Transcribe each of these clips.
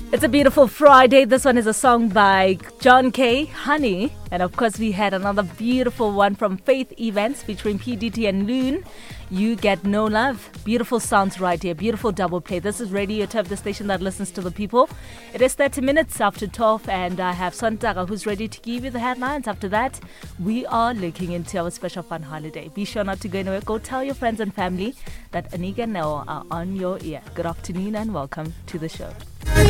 It's a beautiful Friday. This one is a song by John K. Honey. And of course, we had another beautiful one from Faith Events featuring PDT and Loon. You Get No Love. Beautiful sounds right here. Beautiful double play. This is Radio Turf, the station that listens to the people. It is 30 minutes after 12 and I have Sontaga who's ready to give you the headlines. After that, we are looking into our special fun holiday. Be sure not to go anywhere. Go tell your friends and family that Anika and Nell are on your ear. Good afternoon and welcome to the show.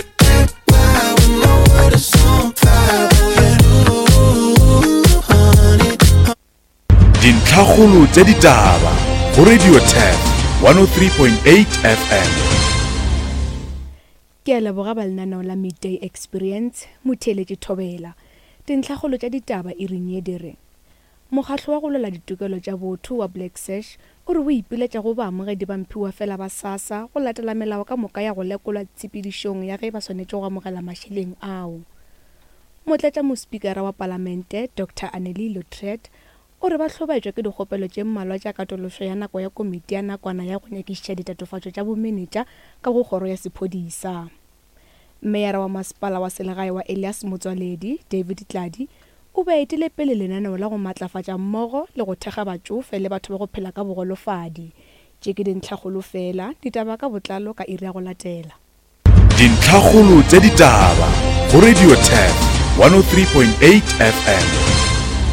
Dintlhagolo tse ditaba go Radio Turf 103.8 FM. Ke a leboga ba lenaneo la Midday Experience Motheletši Thobela. Dintlhagolo tša ditaba e reng ye dire. Mokgatlo wa go lwela ditokelo tša botho wa Black Sash o re o ipiletša go baamogedi ba mphiwa fela ba SASSA go latela melao ka moka ya go lekolwa tshepedišong ya ge ba swanetše go amogela mašeleng ao. Motlatša mospikara wa Palamente Dr. Anneli Lotrette o re ba hlobaetšwa ke dikgopelo tše mmalwa tša katološo ya nako ya komiti ya nakwana ya go nyakišiša ditatofatšo tša bomenetša ka go kgoro ya sephodisa. Meyara wa masepala wa selegae wa Elias Motswaledi David Tladi o ba etile pele lenaneo la go matlafatša mmogo le go thekga batšofe le batho ba go phela ka bogolofadi. Tše ke dintlhagolo fela ditaba ka botlalo ka iri ya go latela. Dintlhagolo tse ditaba go Radio Turf 103.8 FM.